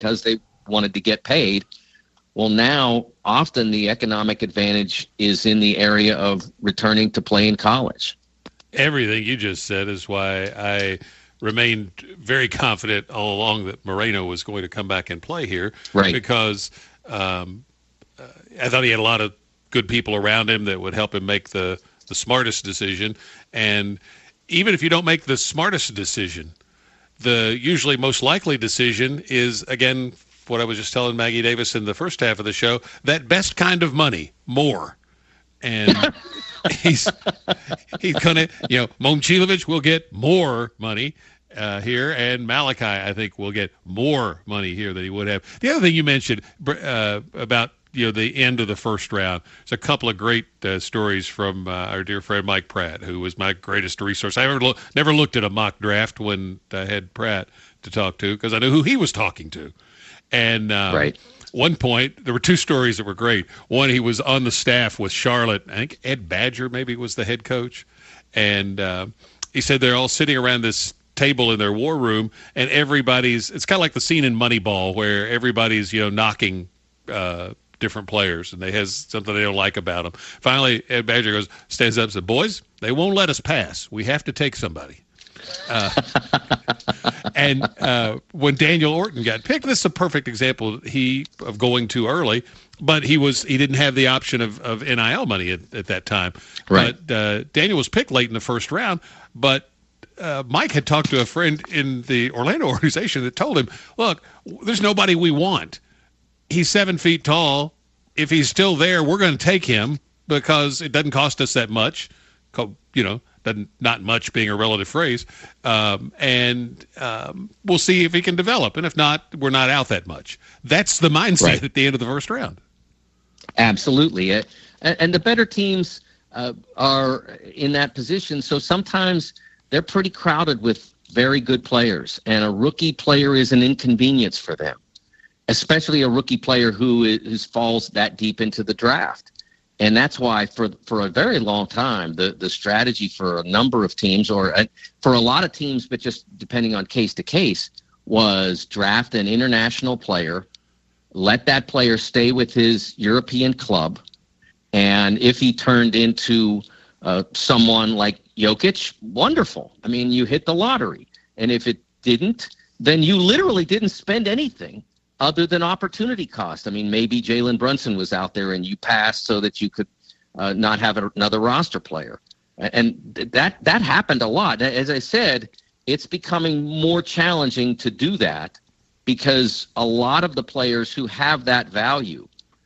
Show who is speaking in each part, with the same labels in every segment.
Speaker 1: because they wanted to get paid. Well, now often the economic advantage is in the area of returning to play in college.
Speaker 2: Everything you just said is why I remained very confident all along that Moreno was going to come back and play here.
Speaker 1: Right.
Speaker 2: Because I thought he had a lot of good people around him that would help him make the smartest decision. And even if you don't make the smartest decision, the usually most likely decision is, again, what I was just telling Maggie Davis in the first half of the show, that best kind of money, more. And he's going to, Momcilovic will get more money here, and Malachi, I think, will get more money here than he would have. The other thing you mentioned about the end of the first round, there's a couple of great stories from our dear friend Mike Pratt, who was my greatest resource. I never looked at a mock draft when I had Pratt to talk to because I knew who he was talking to. And
Speaker 1: right.
Speaker 2: One point, there were two stories that were great. One, he was on the staff with Charlotte. I think Ed Badger maybe was the head coach. And he said they're all sitting around this table in their war room, and it's kind of like the scene in Moneyball where everybody's, knocking different players, and they has something they don't like about them. Finally, Ed Badger stands up and says, "Boys, they won't let us pass. We have to take somebody." And when Daniel Orton got picked, this is a perfect example of going too early, but he didn't have the option of NIL money at that time.
Speaker 1: Right.
Speaker 2: But Daniel was picked late in the first round, but Mike had talked to a friend in the Orlando organization that told him, "Look, there's nobody we want. He's 7 feet tall. If he's still there, we're going to take him because it doesn't cost us that much." Not much being a relative phrase. And we'll see if he can develop. And if not, we're not out that much. That's the mindset at the end of the first round.
Speaker 1: Absolutely. And the better teams are in that position. So sometimes they're pretty crowded with very good players. And a rookie player is an inconvenience for them, especially a rookie player who falls that deep into the draft. And that's why for a very long time, the strategy for a number of teams, or for a lot of teams, but just depending on case to case, was draft an international player, let that player stay with his European club, and if he turned into someone like Jokic, wonderful. I mean, you hit the lottery. And if it didn't, then you literally didn't spend anything other than opportunity cost. I mean, maybe Jalen Brunson was out there and you passed so that you could not have another roster player. And that happened a lot. As I said, it's becoming more challenging to do that because a lot of the players who have that value,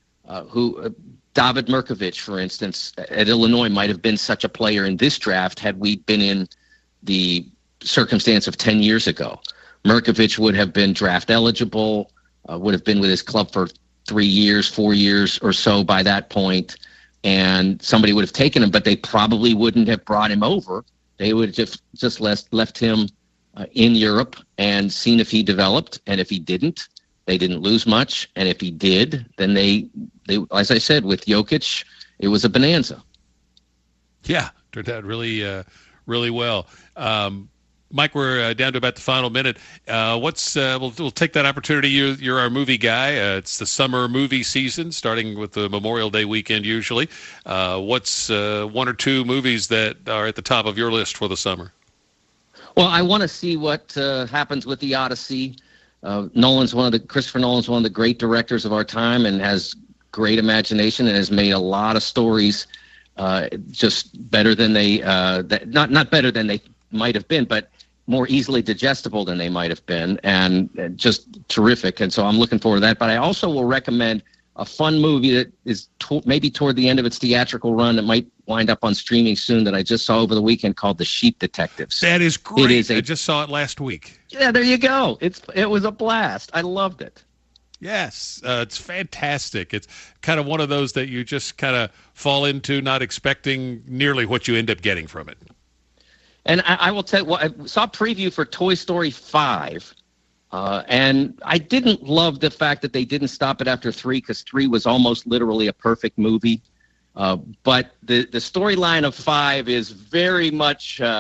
Speaker 1: David Mirkovic, for instance, at Illinois might have been such a player in this draft had we been in the circumstance of 10 years ago. Mirkovic would have been draft eligible, would have been with his club for 3 years, 4 years or so by that point, and somebody would have taken him, but they probably wouldn't have brought him over. They would have just left him in Europe and seen if he developed, and if he didn't, they didn't lose much, and if he did, then they as I said, with Jokic, it was a bonanza.
Speaker 2: Yeah, turned out really, really well. Mike, we're down to about the final minute. We'll take that opportunity. You're our movie guy. It's the summer movie season, starting with the Memorial Day weekend usually. What's one or two movies that are at the top of your list for the summer?
Speaker 1: Well, I want to see what happens with the Odyssey. Christopher Nolan's one of the great directors of our time and has great imagination and has made a lot of stories just better than they not better than they might have been, but more easily digestible than they might have been, and just terrific. And so I'm looking forward to that. But I also will recommend a fun movie that is maybe toward the end of its theatrical run that might wind up on streaming soon that I just saw over the weekend called The Sheep Detectives.
Speaker 2: That is great. I just saw it last week.
Speaker 1: Yeah, there you go. It was a blast. I loved it.
Speaker 2: Yes, it's fantastic. It's kind of one of those that you just kind of fall into not expecting nearly what you end up getting from it.
Speaker 1: And I will tell you, I saw a preview for Toy Story 5, and I didn't love the fact that they didn't stop it after 3 because 3 was almost literally a perfect movie. But the storyline of 5 is very much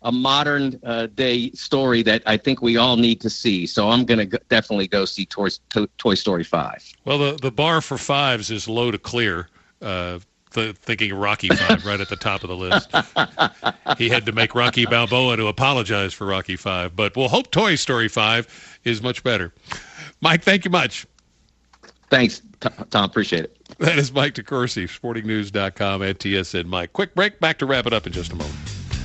Speaker 1: a modern day story that I think we all need to see. So I'm going to definitely go see Toy Story 5.
Speaker 2: Well, the bar for fives is low to clear. Thinking of Rocky 5 right at the top of the list. He had to make Rocky Balboa to apologize for Rocky 5, but we'll hope Toy Story 5 is much better. Mike, thank you much.
Speaker 1: Thanks, Tom. Appreciate it.
Speaker 2: That is Mike DeCourcy, sportingnews.com at TSN Mike. Quick break. Back to wrap it up in just a moment.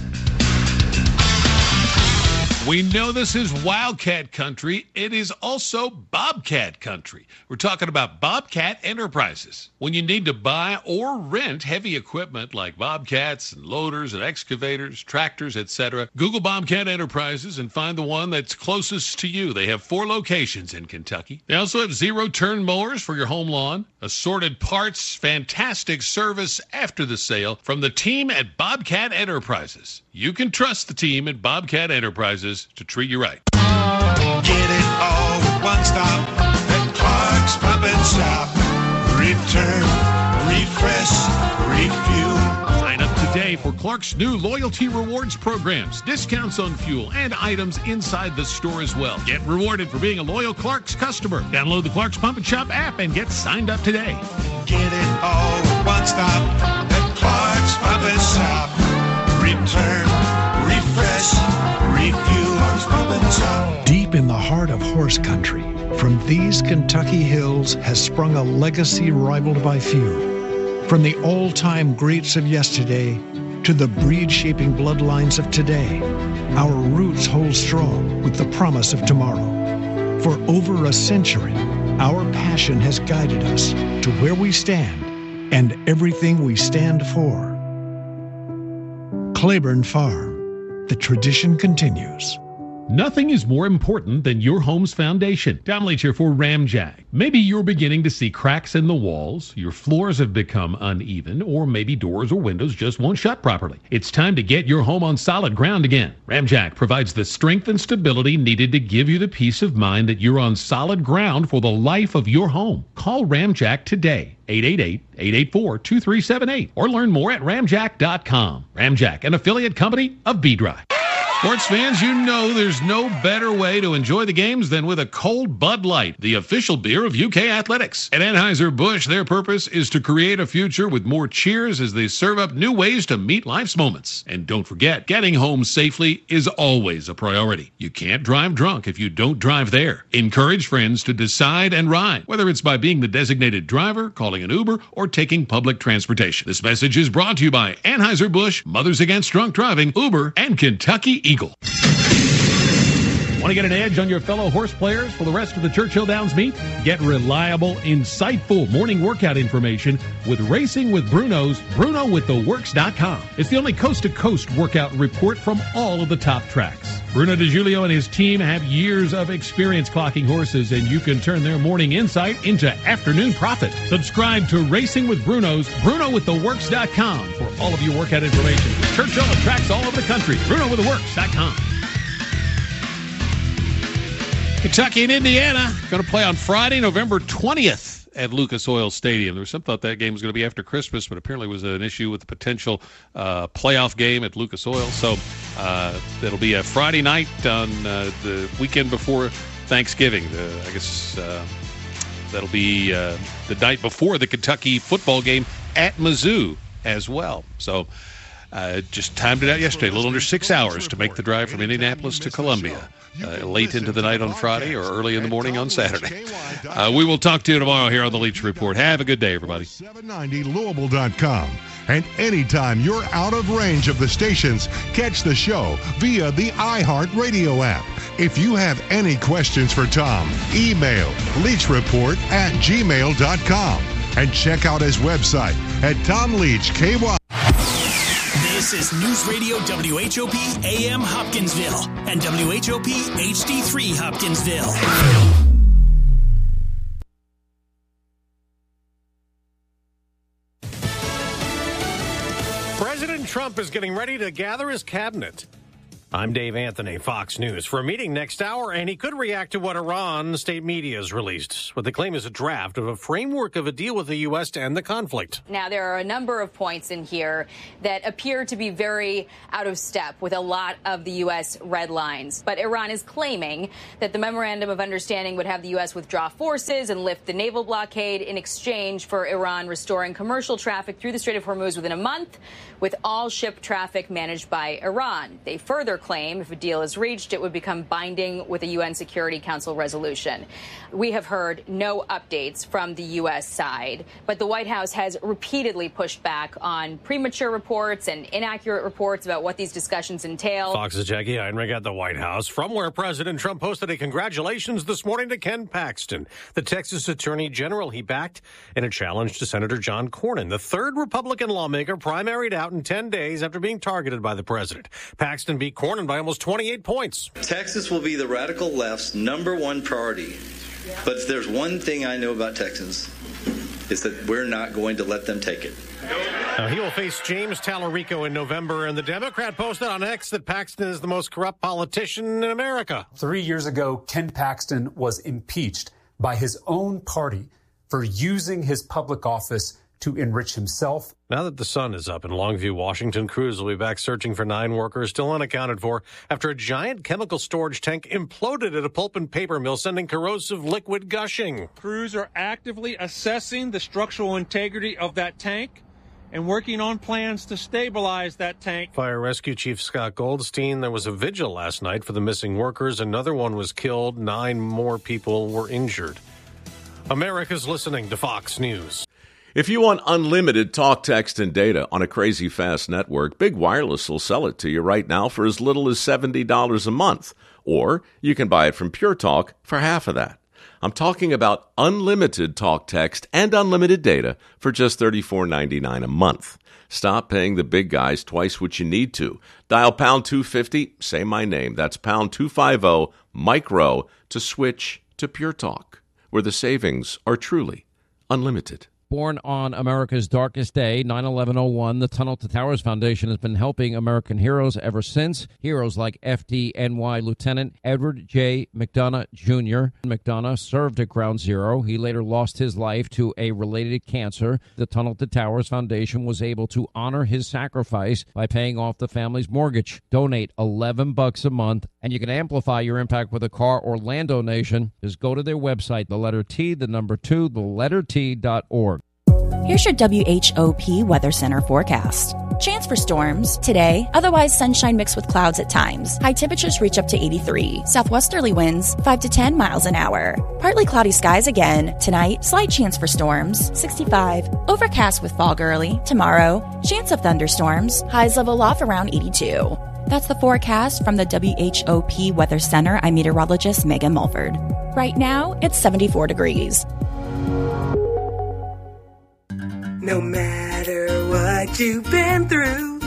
Speaker 2: We know this is Wildcat country. It is also Bobcat country. We're talking about Bobcat Enterprises. When you need to buy or rent heavy equipment like bobcats and loaders and excavators, tractors, etc., Google Bobcat Enterprises and find the one that's closest to you. They have 4 locations in Kentucky. They also have zero-turn mowers for your home lawn, assorted parts, fantastic service after the sale from the team at Bobcat Enterprises. You can trust the team at Bobcat Enterprises to treat you right.
Speaker 3: Get it all with one stop at Clark's Pump and Shop. Return, refresh, refuel.
Speaker 2: Sign up today for Clark's new loyalty rewards programs, discounts on fuel, and items inside the store as well. Get rewarded for being a loyal Clark's customer. Download the Clark's Pump and Shop app and get signed up today.
Speaker 3: Get it all with one stop at Clark's Pump and Shop. Return, refresh, refuel. Pump and Shop.
Speaker 4: Deep in the heart of horse country, from these Kentucky hills has sprung a legacy rivaled by few. From the all-time greats of yesterday to the breed-shaping bloodlines of today, our roots hold strong with the promise of tomorrow. For over a century, our passion has guided us to where we stand and everything we stand for. Claiborne Farm. The tradition continues.
Speaker 5: Nothing is more important than your home's foundation. Tom Leach here for Ramjack. Maybe you're beginning to see cracks in the walls, your floors have become uneven, or maybe doors or windows just won't shut properly. It's time to get your home on solid ground again. Ramjack provides the strength and stability needed to give you the peace of mind that you're on solid ground for the life of your home. Call Ramjack today. 888-884-2378 or learn more at ramjack.com. Ramjack, an affiliate company of B-Drive.
Speaker 2: Sports fans, you know there's no better way to enjoy the games than with a cold Bud Light, the official beer of UK Athletics. At Anheuser-Busch, their purpose is to create a future with more cheers as they serve up new ways to meet life's moments. And don't forget, getting home safely is always a priority. You can't drive drunk if you don't drive there. Encourage friends to decide and ride, whether it's by being the designated driver, calling an Uber, or taking public transportation. This message is brought to you by Anheuser-Busch, Mothers Against Drunk Driving, Uber, and Kentucky Eagle.
Speaker 5: Want to get an edge on your fellow horse players for the rest of the Churchill Downs meet? Get reliable, insightful morning workout information with Racing with Bruno's BrunoWithTheWorks.com. It's the only coast-to-coast workout report from all of the top tracks. Bruno DeJulio and his team have years of experience clocking horses, and you can turn their morning insight into afternoon profit. Subscribe to Racing with Bruno's BrunoWithTheWorks.com for all of your workout information. Churchill and tracks all over the country. BrunoWithTheWorks.com.
Speaker 2: Kentucky and Indiana going to play on Friday, November 20th at Lucas Oil Stadium. There was some thought that game was going to be after Christmas, but apparently was an issue with the potential playoff game at Lucas Oil. So it'll be a Friday night on the weekend before Thanksgiving. I guess that'll be the night before the Kentucky football game at Mizzou as well. So just timed it out yesterday, a little under 6 hours to make the drive from Indianapolis to Columbia. Late into the night on Friday or early in the morning on Saturday. We will talk to you tomorrow here on the Leach Report. Have a good day, everybody.
Speaker 3: 790Louisville.com. And anytime you're out of range of the stations, catch the show via the iHeartRadio app. If you have any questions for Tom, email leachreport@gmail.com and check out his website at Tom Leach, KY.
Speaker 6: This is News Radio WHOP AM Hopkinsville and WHOP HD3 Hopkinsville.
Speaker 7: President Trump is getting ready to gather his cabinet. I'm Dave Anthony, Fox News. For a meeting next hour, and he could react to what Iran state media has released, what they claim is a draft of a framework of a deal with the U.S. to end the conflict.
Speaker 8: Now, there are a number of points in here that appear to be very out of step with a lot of the U.S. red lines. But Iran is claiming that the Memorandum of Understanding would have the U.S. withdraw forces and lift the naval blockade in exchange for Iran restoring commercial traffic through the Strait of Hormuz within a month, with all ship traffic managed by Iran. They further claim if a deal is reached, it would become binding with a UN Security Council resolution. We have heard no updates from the U.S. side, but the White House has repeatedly pushed back on premature reports and inaccurate reports about what these discussions entail.
Speaker 7: Fox's Jackie Heinrich at the White House, from where President Trump posted a congratulations this morning to Ken Paxton, the Texas Attorney General he backed in a challenge to Senator John Cornyn, the third Republican lawmaker primaried out in 10 days after being targeted by the president. Paxton beat Cornyn by almost 28 points.
Speaker 9: Texas will be the radical left's #1 priority. But if there's one thing I know about Texans, is that we're not going to let them take it.
Speaker 7: Now, he will face James Tallarico in November, and the Democrat posted on X that Paxton is the most corrupt politician in America.
Speaker 10: 3 years ago, Ken Paxton was impeached by his own party for using his public office to enrich himself.
Speaker 7: Now that the sun is up in Longview, Washington, crews will be back searching for 9 workers still unaccounted for after a giant chemical storage tank imploded at a pulp and paper mill, sending corrosive liquid gushing.
Speaker 11: Crews are actively assessing the structural integrity of that tank and working on plans to stabilize that tank.
Speaker 7: Fire Rescue Chief Scott Goldstein, there was a vigil last night for the missing workers. Another one was killed. 9 more people were injured. America's listening to Fox News.
Speaker 12: If you want unlimited talk, text, and data on a crazy fast network, Big Wireless will sell it to you right now for as little as $70 a month. Or you can buy it from Pure Talk for half of that. I'm talking about unlimited talk, text, and unlimited data for just $34.99 a month. Stop paying the big guys twice what you need to. Dial pound 250, say my name. That's pound 250 micro to switch to Pure Talk, where the savings are truly unlimited.
Speaker 13: Born on America's darkest day, 9/11/01, the Tunnel to Towers Foundation has been helping American heroes ever since. Heroes like FDNY Lieutenant Edward J. McDonough Jr. McDonough served at Ground Zero. He later lost his life to a related cancer. The Tunnel to Towers Foundation was able to honor his sacrifice by paying off the family's mortgage. Donate $11 a month, and you can amplify your impact with a car or land donation. Just go to their website, the letter T, the number 2, the letter T.org.
Speaker 14: Here's your WHOP Weather Center forecast. Chance for storms today, otherwise sunshine mixed with clouds at times. High temperatures reach up to 83. Southwesterly winds 5 to 10 miles an hour. Partly cloudy skies again. Tonight, slight chance for storms, 65. Overcast with fog early. Tomorrow, chance of thunderstorms. Highs level off around 82. That's the forecast from the WHOP Weather Center. I'm meteorologist Megan Mulford. Right now, it's 74 degrees.
Speaker 15: No matter what you've been through,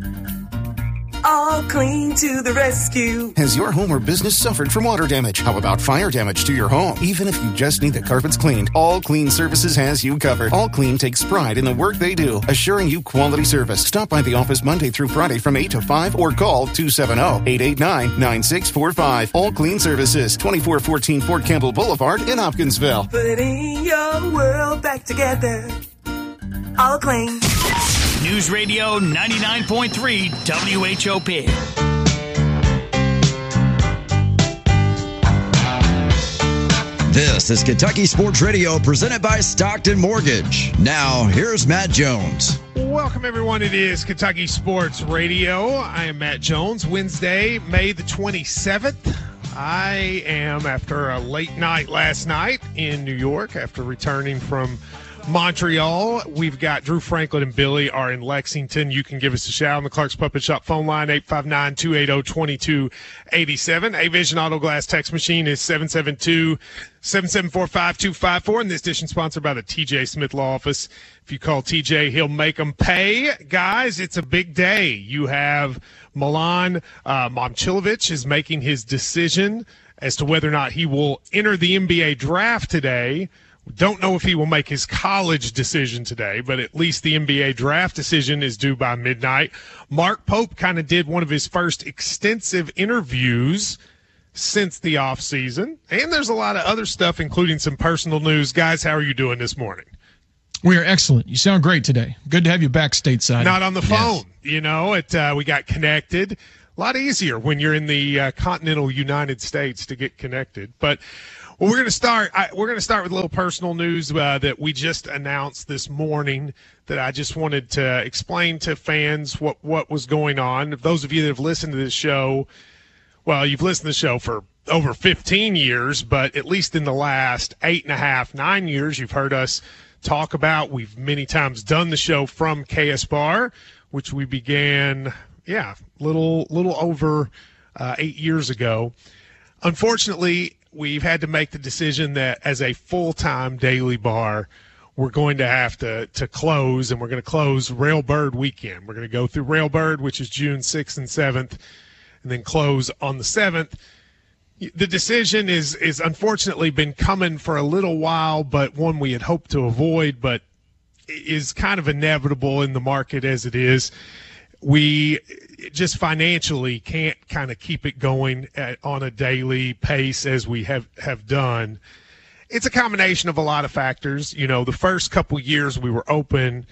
Speaker 15: All Clean to the rescue.
Speaker 16: Has your home or business suffered from water damage? How about fire damage to your home? Even if you just need the carpets cleaned, All Clean Services has you covered. All Clean takes pride in the work they do, assuring you quality service. Stop by the office Monday through Friday from 8 to 5 or call 270-889-9645. All Clean Services, 2414 Fort Campbell Boulevard in Hopkinsville.
Speaker 15: Putting your world back together. All Clean.
Speaker 6: News Radio 99.3 WHOP.
Speaker 17: This is Kentucky Sports Radio, presented by Stockton Mortgage. Now, here's Matt Jones.
Speaker 18: Welcome, everyone. It is Kentucky Sports Radio. I am Matt Jones. Wednesday, May the 27th. I am, after a late night last night in New York, after returning from Montreal. We've got Drew Franklin and Billy are in Lexington. You can give us a shout on the Clark's Puppet Shop phone line, 859-280-2287. A-Vision Auto Glass text machine is 772-774-5254. And this edition sponsored by the TJ Smith Law Office. If you call TJ, he'll make them pay. Guys, it's a big day. You have Milan Momcilovic is making his decision as to whether or not he will enter the NBA draft today. Don't know if he will make his college decision today, but at least the NBA draft decision is due by midnight. Mark Pope kind of did one of his first extensive interviews since the offseason, and there's a lot of other stuff, including some personal news. Guys, how are you doing this morning?
Speaker 19: We are excellent. You sound great today. Good to have you back stateside.
Speaker 18: Not on the phone. Yes. We got connected. A lot easier when you're in the continental United States to get connected. But well, we're going to start. We're going to start with a little personal news that we just announced this morning that I just wanted to explain to fans what was going on. If those of you that have listened to this show, well, you've listened to the show for over 15 years, but at least in the last 8.5, 9 years, you've heard us talk about. We've many times done the show from KS Bar, which we began, little over 8 years ago. Unfortunately, we've had to make the decision that as a full-time daily bar, we're going to have to close, and we're going to close Railbird weekend. We're going to go through Railbird, which is June 6th and 7th, and then close on the 7th. The decision is unfortunately been coming for a little while, but one we had hoped to avoid, but is kind of inevitable in the market as it is. We just financially can't kind of keep it going on a daily pace as we have done. It's a combination of a lot of factors. The first couple years we were open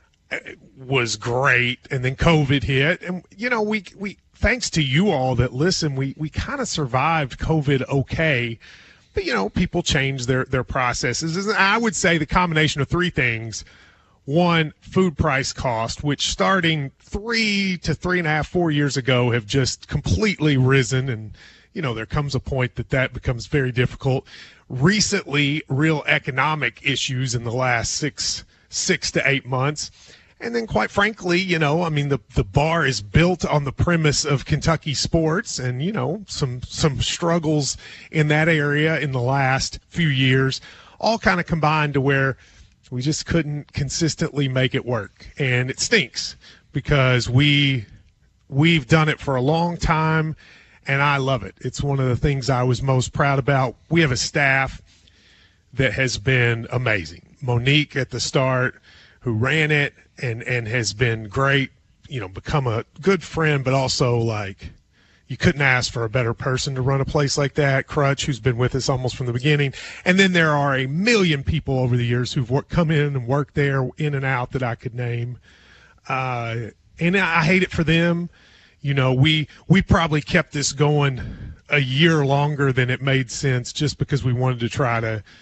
Speaker 18: was great, and then COVID hit. And, we thanks to you all that listen, we kind of survived COVID okay. But, people change their processes. And I would say the combination of three things. One, food price cost, which starting 3 to 3.5, 4 years ago have just completely risen. And, there comes a point that becomes very difficult. Recently, real economic issues in the last six to 8 months. And then, quite frankly, the bar is built on the premise of Kentucky sports and, some struggles in that area in the last few years, all kind of combined to where we just couldn't consistently make it work. And it stinks because we've done it for a long time, and I love it. It's one of the things I was most proud about. We have a staff that has been amazing. Monique at the start, who ran it and has been great, become a good friend, but also you couldn't ask for a better person to run a place like that. Crutch, who's been with us almost from the beginning. And then there are a million people over the years who've come in and worked there in and out that I could name. And I hate it for them. We probably kept this going a year longer than it made sense just because we wanted to try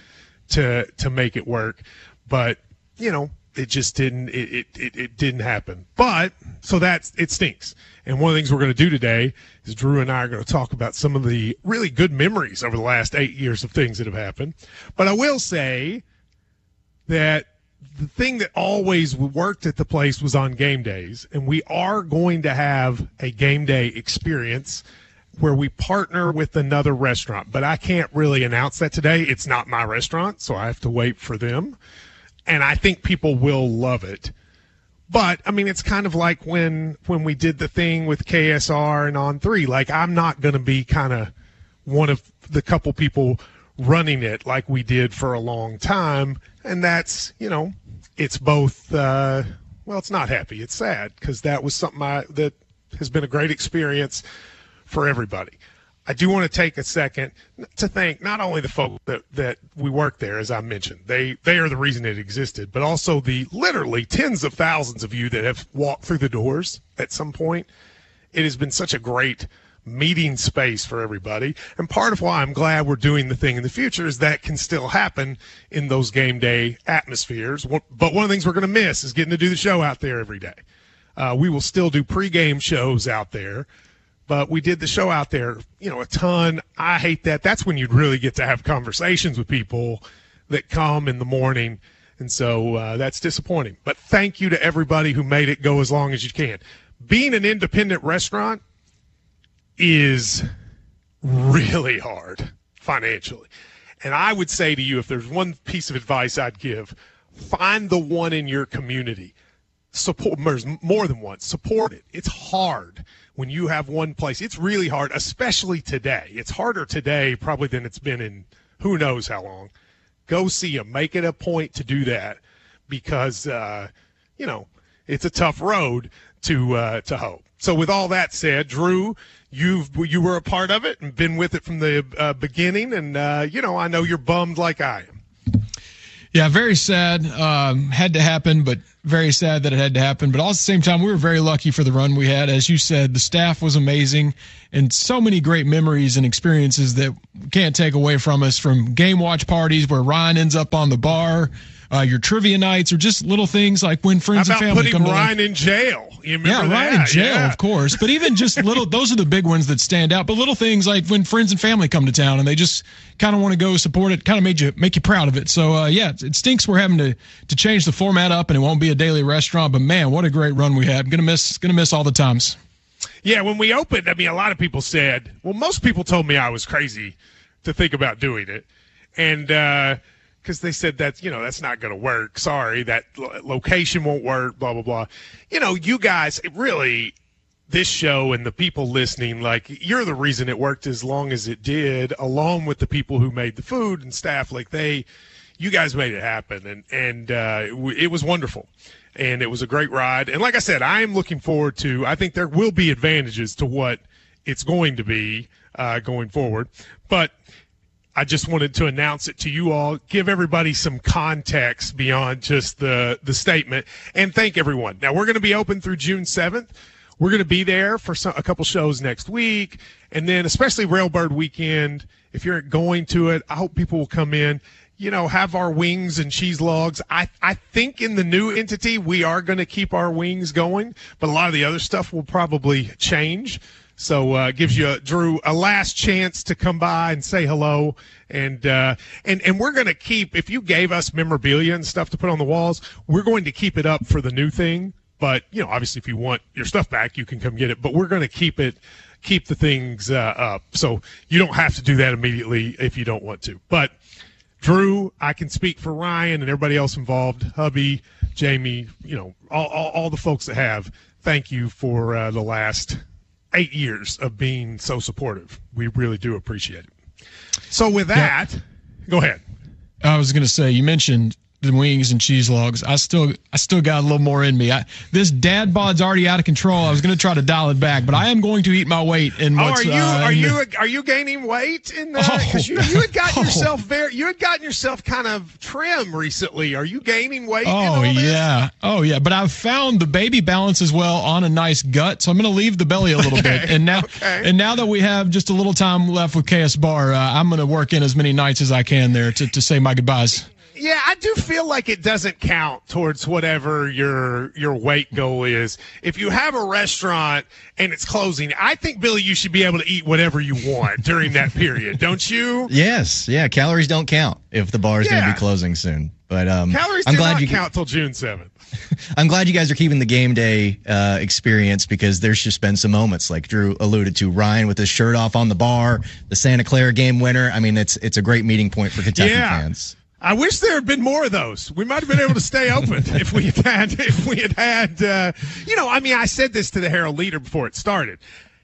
Speaker 18: to make it work. But, it just didn't. It didn't happen. But so it stinks. And one of the things we're going to do today is Drew and I are going to talk about some of the really good memories over the last 8 years of things that have happened. But I will say that the thing that always worked at the place was on game days, and we are going to have a game day experience where we partner with another restaurant. But I can't really announce that today. It's not my restaurant, so I have to wait for them. And I think people will love it. But, it's kind of like when we did the thing with KSR and On3. I'm not going to be kind of one of the couple people running it like we did for a long time. And that's, it's both, it's not happy. It's sad because that was something that has been a great experience for everybody. I do want to take a second to thank not only the folk that we work there, as I mentioned. They are the reason it existed, but also the literally tens of thousands of you that have walked through the doors at some point. It has been such a great meeting space for everybody. And part of why I'm glad we're doing the thing in the future is that can still happen in those game day atmospheres. But one of the things we're going to miss is getting to do the show out there every day. We will still do pregame shows out there. But we did the show out there, a ton. I hate that. That's when you'd really get to have conversations with people that come in the morning. And so that's disappointing. But thank you to everybody who made it go as long as you can. Being an independent restaurant is really hard financially. And I would say to you, if there's one piece of advice I'd give, find the one in your community. Support, there's more than one. Support it. It's hard when you have one place. It's really hard, especially today. It's harder today probably than it's been in who knows how long Go see them. Make it a point to do that because, it's a tough road to hoe. So with all that said, Drew, you were a part of it and been with it from the beginning, and I know you're bummed like I am.
Speaker 19: Yeah, very sad. Had to happen, but very sad that it had to happen. But all at the same time, we were very lucky for the run we had. As you said, the staff was amazing, and so many great memories and experiences that we can't take away from us, from game watch parties where Ryan ends up on the bar, your trivia nights, or just little things like when friends and family come to
Speaker 18: Ryan in jail? You remember that?
Speaker 19: Ryan in jail, of course. But even just little, those are the big ones that stand out. But little things like when friends and family come to town and they just kind of want to go support it, kind of make you proud of it. So, it stinks we're having to change the format up and it won't be a daily restaurant. But, man, what a great run we had. Gonna miss all the times.
Speaker 18: Yeah, when we opened, a lot of people said, well, most people told me I was crazy to think about doing it. And because they said that's not going to work. Sorry, that location won't work, blah, blah, blah. You guys, really, this show and the people listening, you're the reason it worked as long as it did, along with the people who made the food and staff. You guys made it happen, and it was wonderful. And it was a great ride. And like I said, I am looking forward to, I think there will be advantages to what it's going to be going forward. But I just wanted to announce it to you all, give everybody some context beyond just the statement, and thank everyone. Now, we're going to be open through June 7th. We're going to be there for a couple shows next week, and then especially Railbird Weekend. If you're going to it, I hope people will come in, have our wings and cheese logs. I think in the new entity, we are going to keep our wings going, but a lot of the other stuff will probably change. So it gives you, Drew, a last chance to come by and say hello. And we're going to keep, if you gave us memorabilia and stuff to put on the walls, we're going to keep it up for the new thing. But, obviously if you want your stuff back, you can come get it. But we're going to keep the things up. So you don't have to do that immediately if you don't want to. But, Drew, I can speak for Ryan and everybody else involved, hubby, Jamie, all the folks that have. Thank you for the last 8 years of being so supportive. We really do appreciate it. So with that, Go ahead.
Speaker 19: I was going to say, you mentioned the wings and cheese logs. I still got a little more in me. This dad bod's already out of control. I was going to try to dial it back, but I am going to eat my weight in what's.
Speaker 18: Are you gaining weight in that? Because you had gotten yourself kind of trim recently. Are you gaining weight?
Speaker 19: Oh yeah. But I've found the baby balance as well on a nice gut, so I'm going to leave the belly a little bit. And now, and now that we have just a little time left with KS Bar, I'm going to work in as many nights as I can there to say my goodbyes.
Speaker 18: Yeah, I do feel like it doesn't count towards whatever your weight goal is. If you have a restaurant and it's closing, I think, Billy, you should be able to eat whatever you want during that period, don't you?
Speaker 20: Yes, yeah. Calories don't count if the bar is going to be closing soon. But
Speaker 18: calories do not count till June 7th.
Speaker 20: I'm glad you guys are keeping the game day experience, because there's just been some moments, like Drew alluded to, Ryan with his shirt off on the bar, the Santa Clara game winner. I mean, it's a great meeting point for Kentucky fans.
Speaker 18: I wish there had been more of those. We might have been able to stay open if we had had. I said this to the Herald Leader before it started.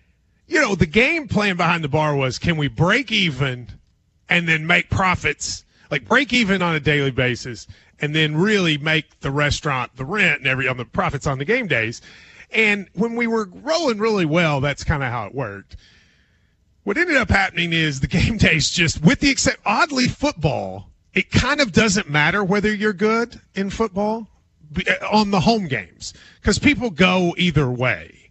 Speaker 18: The game plan behind the bar was, can we break even and then make profits, like break even on a daily basis, and then really make the restaurant, the rent, and on the profits on the game days. And when we were rolling really well, that's kind of how it worked. What ended up happening is the game days just, with the exception, oddly, football. It kind of doesn't matter whether you're good in football on the home games, because people go either way.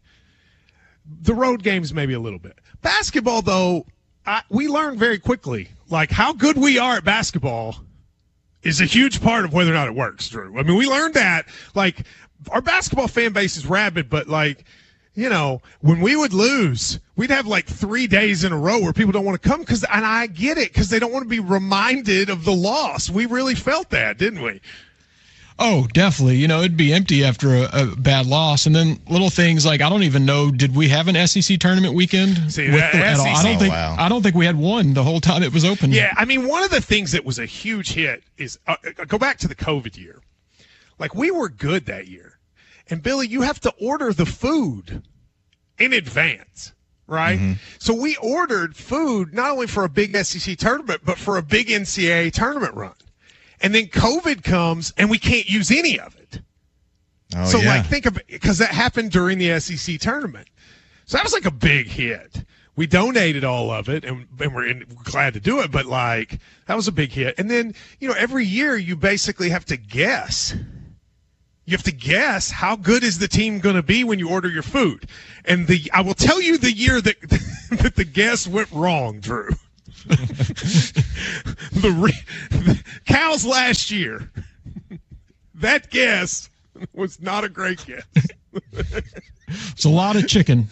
Speaker 18: The road games maybe a little bit. Basketball, though, we learned very quickly, how good we are at basketball is a huge part of whether or not it works, Drew. I mean, we learned that. Our basketball fan base is rabid, but when we would lose, we'd have 3 days in a row where people don't want to come, and I get it, because they don't want to be reminded of the loss. We really felt that, didn't we?
Speaker 19: Oh, definitely. It'd be empty after a bad loss. And then little things like, I don't even know, did we have an SEC tournament weekend? At all? I don't think we had one the whole time it was open.
Speaker 18: Yeah, I mean, one of the things that was a huge hit is, go back to the COVID year. We were good that year. And, Billy, you have to order the food in advance, right? Mm-hmm. So we ordered food not only for a big SEC tournament, but for a big NCAA tournament run. And then COVID comes, and we can't use any of it.
Speaker 20: Oh,
Speaker 18: so,
Speaker 20: yeah.
Speaker 18: like, think of it, because that happened during the SEC tournament. So that was like a big hit. We donated all of it, and we're glad to do it, but, like, that was a big hit. And then, every year you basically have to guess. You have to guess how good is the team going to be when you order your food. And I will tell you the year that, that the guess went wrong, Drew. Cal's last year, that guess was not a great guess.
Speaker 19: It's a lot of chicken.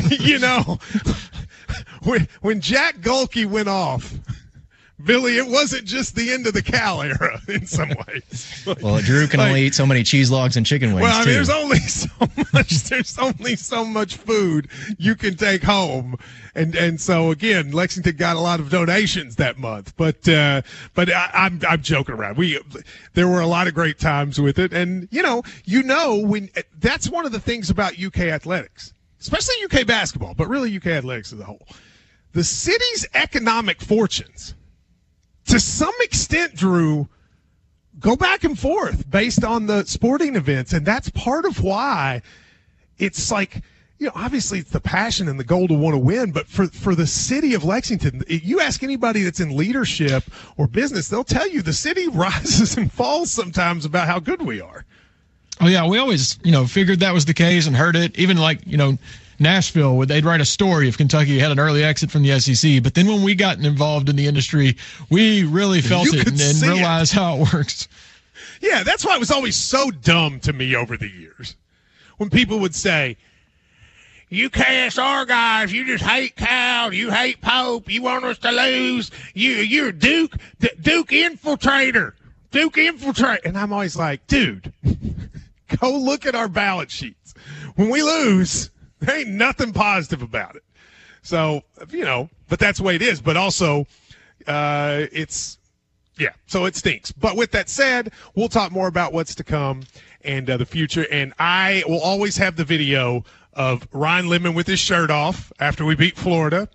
Speaker 18: When Jack Golke went off, Billy, it wasn't just the end of the Cal era in some ways.
Speaker 20: Well, Drew can only eat so many cheese logs and chicken wings.
Speaker 18: Well, I mean,
Speaker 20: too.
Speaker 18: there's only so much food you can take home, and so again, Lexington got a lot of donations that month. But I'm joking around. There were a lot of great times with it, and when that's one of the things about UK athletics, especially UK basketball, but really UK athletics as a whole. The city's economic fortunes, to some extent, Drew, go back and forth based on the sporting events. And that's part of why it's like, obviously it's the passion and the goal to want to win. But for the city of Lexington, you ask anybody that's in leadership or business, they'll tell you the city rises and falls sometimes about how good we are.
Speaker 19: Oh, yeah. We always, figured that was the case and heard it. Even like, Nashville, they'd write a story if Kentucky had an early exit from the SEC. But then when we got involved in the industry, we really felt it and realized how it works.
Speaker 18: Yeah, that's why it was always so dumb to me over the years. When people would say, UKSR guys, you just hate Cal, you hate Pope, you want us to lose, you're Duke infiltrator. And I'm always like, dude, go look at our ballot sheets. When we lose, there ain't nothing positive about it. So, but that's the way it is. But also, so it stinks. But with that said, we'll talk more about what's to come and the future. And I will always have the video of Ryan Lemon with his shirt off after we beat Florida.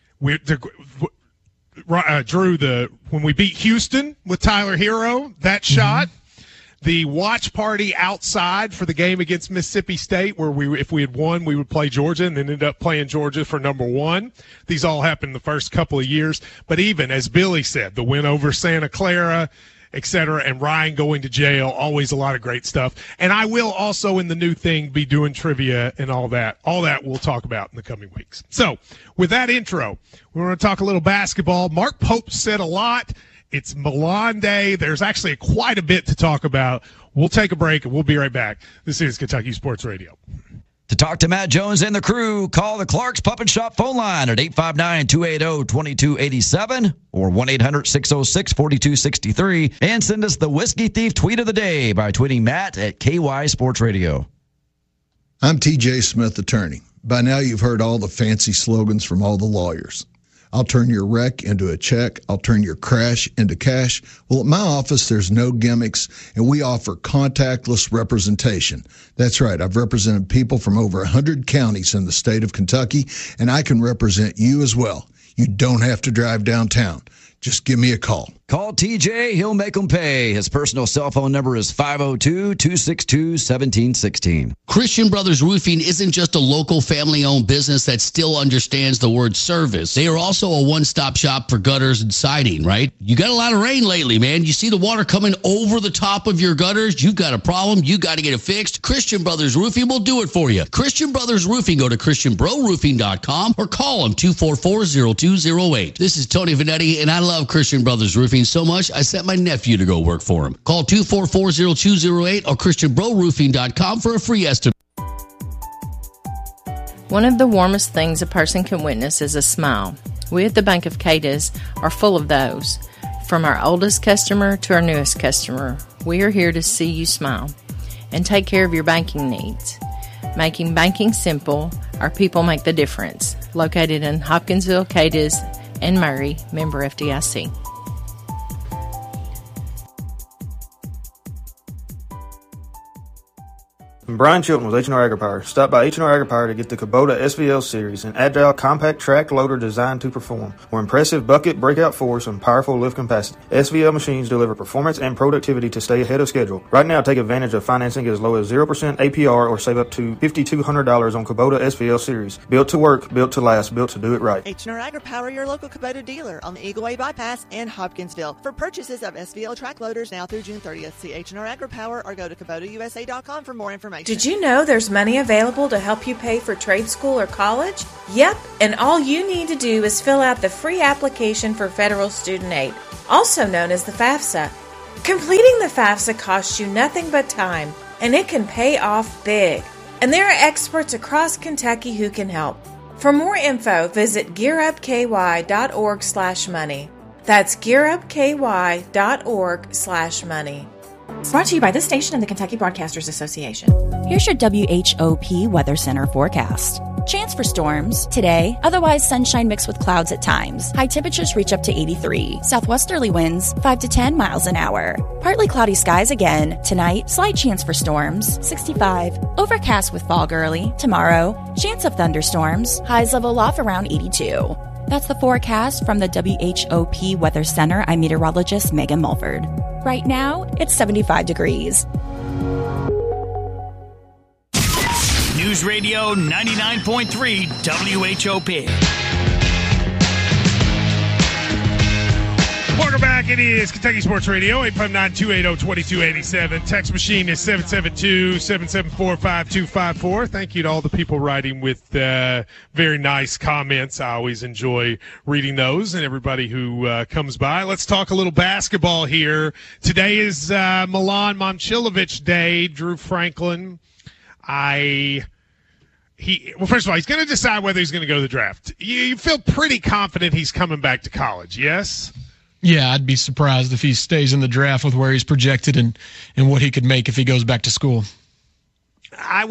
Speaker 18: Drew, when we beat Houston with Tyler Hero, that shot. The watch party outside for the game against Mississippi State, where if we had won, we would play Georgia, and then ended up playing Georgia for number 1. These all happened the first couple of years. But even, as Billy said, the win over Santa Clara, et cetera, and Ryan going to jail, always a lot of great stuff. And I will also, in the new thing, be doing trivia and all that. All that we'll talk about in the coming weeks. So with that intro, we're going to talk a little basketball. Mark Pope said a lot. It's Milan Day. There's actually quite a bit to talk about. We'll take a break, and we'll be right back. This is Kentucky Sports Radio.
Speaker 17: To talk to Matt Jones and the crew, call the Clark's Pup and Shop phone line at 859-280-2287 or 1-800-606-4263, and send us the Whiskey Thief tweet of the day by tweeting Matt at KY Sports Radio.
Speaker 21: I'm TJ Smith, attorney. By now you've heard all the fancy slogans from all the lawyers. I'll turn your wreck into a check. I'll turn your crash into cash. Well, at my office, there's no gimmicks, and we offer contactless representation. That's right. I've represented people from over 100 counties in the state of Kentucky, and I can represent you as well. You don't have to drive downtown. Just give me a call.
Speaker 17: Call TJ. He'll make them pay. His personal cell phone number is 502-262-1716.
Speaker 22: Christian Brothers Roofing isn't just a local family-owned business that still understands the word service. They are also a one-stop shop for gutters and siding, right? You got a lot of rain lately, man. You see the water coming over the top of your gutters. You've got a problem. You got to get it fixed. Christian Brothers Roofing will do it for you. Christian Brothers Roofing. Go to ChristianBroRoofing.com or call them 244-0208. This is Tony Vanetti, and I love Christian Brothers Roofing so much, I sent my nephew to go work for him. Call 244-0208 or ChristianBroRoofing.com for a free estimate.
Speaker 23: One of the warmest things a person can witness is a smile. We at the Bank of Cadiz are full of those. From our oldest customer to our newest customer, we are here to see you smile and take care of your banking needs. Making banking simple, our people make the difference. Located in Hopkinsville, Cadiz, and Murray, member FDIC.
Speaker 1: I'm Brian Chilton with H&R AgriPower. Stop by H&R AgriPower to get the Kubota SVL Series, an agile compact track loader designed to perform. More impressive bucket breakout force and powerful lift capacity. SVL machines deliver performance and productivity to stay ahead of schedule. Right now, take advantage of financing as low as 0% APR or save up to $5,200 on Kubota SVL Series. Built to work, built to last, built to do it right.
Speaker 4: H&R AgriPower, your local Kubota dealer on the Eagle Way Bypass in Hopkinsville. For purchases of SVL track loaders now through June 30th, see H&R AgriPower or go to KubotaUSA.com for more information.
Speaker 5: Did you know there's money available to help you pay for trade school or college? Yep, and all you need to do is fill out the free application for federal student aid, also known as the FAFSA. Completing the FAFSA costs you nothing but time, and it can pay off big. And there are experts across Kentucky who can help. For more info, visit gearupky.org/money. That's gearupky.org/money.
Speaker 14: Brought to you by this station and the Kentucky Broadcasters Association. Here's your WHOP Weather Center forecast. Chance for storms today, otherwise sunshine mixed with clouds at times. High temperatures reach up to 83. Southwesterly winds 5 to 10 miles an hour. Partly cloudy skies again. Tonight, slight chance for storms 65. Overcast with fog early. Tomorrow, chance of thunderstorms. Highs level off around 82. That's the forecast from the WHOP Weather Center. I'm meteorologist Megan Mulford. Right now, it's 75 degrees.
Speaker 6: News Radio 99.3 WHOP.
Speaker 18: Welcome back. It is Kentucky Sports Radio, 859-280-2287. Text machine is 772-774-5254. Thank you to all the people writing with very nice comments. I always enjoy reading those and everybody who comes by. Let's talk a little basketball here. Today is Milan Momcilovic Day. Drew Franklin. Well, first of all, he's going to decide whether he's going to go to the draft. You feel pretty confident he's coming back to college, yes?
Speaker 19: Yeah, I'd be surprised if he stays in the draft with where he's projected and what he could make if he goes back to school.
Speaker 18: I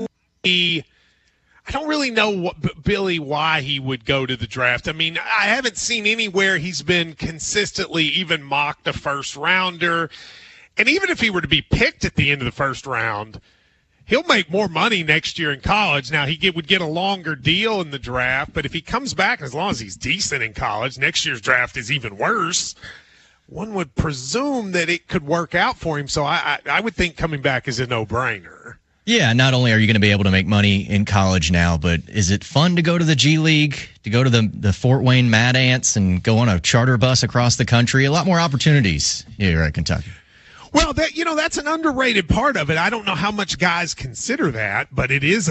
Speaker 18: don't really know Billy, why he would go to the draft. I mean, I haven't seen anywhere he's been consistently even mocked a first rounder. And even if he were to be picked at the end of the first round, he'll make more money next year in college. Now, he would get a longer deal in the draft, but if he comes back, as long as he's decent in college, next year's draft is even worse. One would presume that it could work out for him. So I would think coming back is a no-brainer.
Speaker 20: Yeah, not only are you going to be able to make money in college now, but is it fun to go to the G League, to go to the Fort Wayne Mad Ants and go on a charter bus across the country? A lot more opportunities here at Kentucky.
Speaker 18: Well, that's an underrated part of it. I don't know how much guys consider that, but there's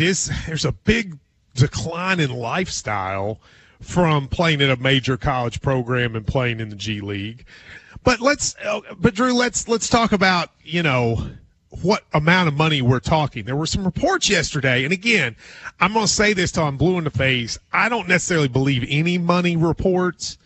Speaker 18: a big decline in lifestyle from playing in a major college program and playing in the G League. But Drew, let's talk about, what amount of money we're talking. There were some reports yesterday, and again, I'm going to say this till I'm blue in the face. I don't necessarily believe any money reports,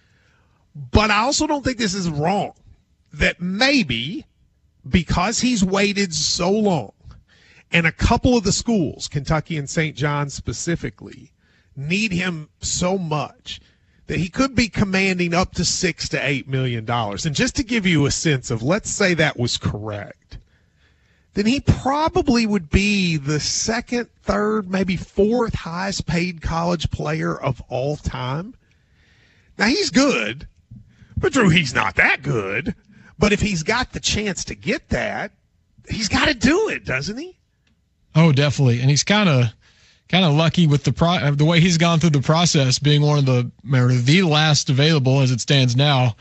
Speaker 18: but I also don't think this is wrong. That maybe because he's waited so long, and a couple of the schools, Kentucky and St. John specifically, need him so much that he could be commanding up to $6 to $8 million. And just to give you a sense of, let's say that was correct, then he probably would be the second, third, maybe fourth highest paid college player of all time. Now, he's good, but Drew, he's not that good. But if he's got the chance to get that, he's got to do it, doesn't he?
Speaker 19: Oh, definitely. And he's kind of lucky with the way he's gone through the process, being one of the last available as it stands now.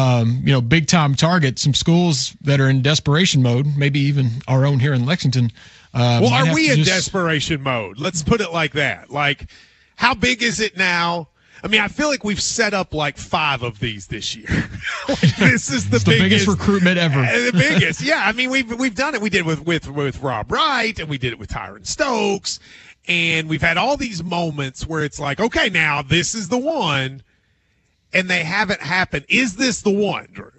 Speaker 19: Big time target. Some schools that are in desperation mode, maybe even our own here in Lexington.
Speaker 18: Are we in desperation mode? Let's put it like that. Like, how big is it now? I mean, I feel like we've set up like 5 of these this year. This is the
Speaker 19: biggest recruitment ever.
Speaker 18: The biggest, yeah. I mean, we've done it. We did it with Rob Wright, and we did it with Tyron Stokes, and we've had all these moments where it's like, okay, now this is the one, and they haven't happened. Is this the one, Drew?